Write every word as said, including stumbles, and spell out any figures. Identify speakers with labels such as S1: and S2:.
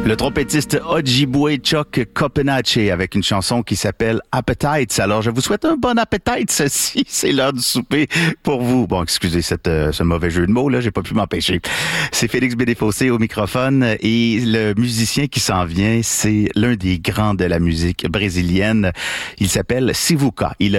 S1: Le trompettiste Ojibwe Chuck Copenache avec une chanson qui s'appelle Appetites. Alors, je vous souhaite un bon appétit, ceci, c'est l'heure du souper pour vous. Bon, excusez cette, euh, ce mauvais jeu de mots, là, j'ai pas pu m'empêcher. C'est Félix Bédéfossé au microphone et le musicien qui s'en vient, c'est l'un des grands de la musique brésilienne. Il s'appelle Sivuca. Il